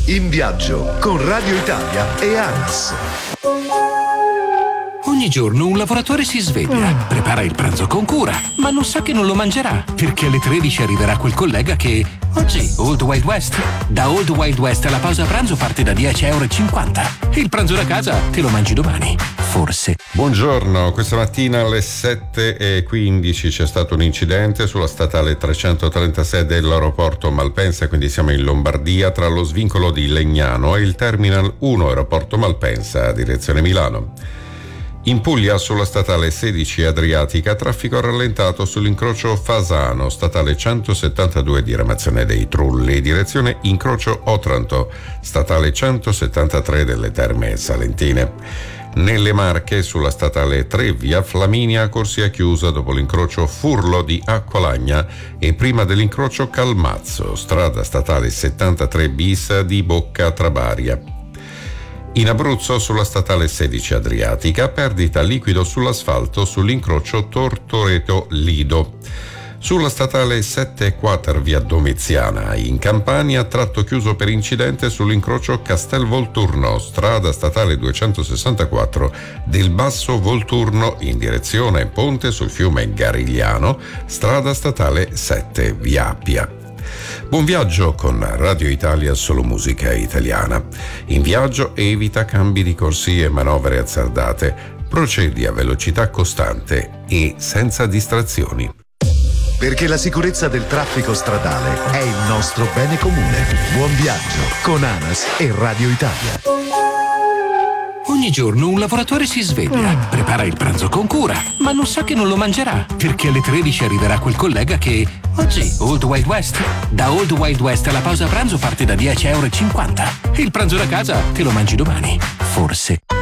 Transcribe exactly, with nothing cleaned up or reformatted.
In viaggio con Radio Italia e ANAS. Ogni giorno un lavoratore si sveglia, prepara il pranzo con cura, ma non sa che non lo mangerà, perché alle tredici arriverà quel collega che... Oggi, Old Wild West. Da Old Wild West la pausa pranzo parte da dieci e cinquanta euro. Il pranzo da casa te lo mangi domani. Forse. Buongiorno, questa mattina alle sette e quindici c'è stato un incidente sulla statale trecentotrentasei dell'aeroporto Malpensa, quindi siamo in Lombardia, tra lo svincolo di Legnano e il Terminal uno aeroporto Malpensa, direzione Milano. In Puglia, sulla statale sedici Adriatica, traffico rallentato sull'incrocio Fasano, statale centosettantadue diramazione dei Trulli, direzione incrocio Otranto, statale centosettantatré delle Terme Salentine. Nelle Marche, sulla statale tre via Flaminia, corsia chiusa dopo l'incrocio Furlo di Acqualagna e prima dell'incrocio Calmazzo, strada statale settantatré bis di Bocca Trabaria. In Abruzzo, sulla statale sedici Adriatica, perdita liquido sull'asfalto sull'incrocio Tortoreto-Lido. Sulla statale sette Quater via Domiziana, in Campania, tratto chiuso per incidente sull'incrocio Castel Volturno, strada statale duecentosessantaquattro del Basso Volturno in direzione Ponte sul fiume Garigliano, strada statale sette via Appia. Buon viaggio con Radio Italia, solo musica italiana. In viaggio evita cambi di corsie e manovre azzardate. Procedi a velocità costante e senza distrazioni. Perché la sicurezza del traffico stradale è il nostro bene comune. Buon viaggio con ANAS e Radio Italia. Ogni giorno un lavoratore si sveglia, prepara il pranzo con cura, ma non sa che non lo mangerà, perché alle tredici arriverà quel collega che... Oggi, Old Wild West. Da Old Wild West la pausa pranzo parte da dieci e cinquanta euro. Il pranzo da casa te lo mangi domani. Forse.